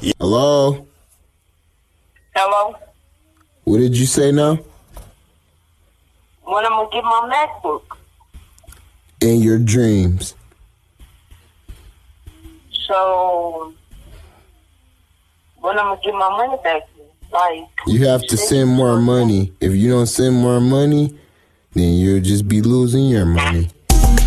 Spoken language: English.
Hello? Hello? What did you say now? When I'm gonna get my MacBook? In your dreams. So, when I'm gonna get my money back? Like, You have to send more money. If you don't send more money, then you'll just be losing your money.